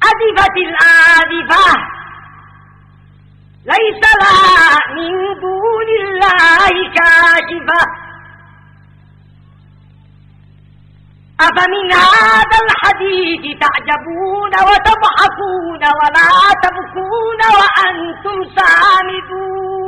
أزفت الآزفة ليس لها من دون الله كاشفة أفمن هذا الحديث تعجبون وتضحكون ولا تبكون وأنتم سامدون